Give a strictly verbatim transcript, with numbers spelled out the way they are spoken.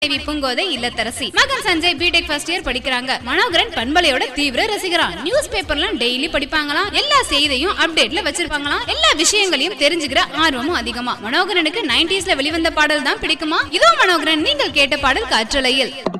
பூங்கோதை இல்லத்தரசி. மகன் Sanjay BTech first year படிக்கிறாங்க. மனோகரன் பண்பலையோட தீவிர ரசிகரான். நியூஸ் பேப்பர்லாம் டெய்லி படிப்பாங்களாம். எல்லா செய்தியும் அப்டேட்ல வச்சிருப்பாங்களாம். எல்லா விஷயங்களையும் தெரிஞ்சுக்கிற ஆர்வமும் அதிகமா. மனோகரனுக்கு நைன்டீஸ்ல வெளிவந்த பாடல் தான் பிடிக்குமா? இதோ மனோகரன் நீங்கள் கேட்ட பாடல் காற்றலையில்.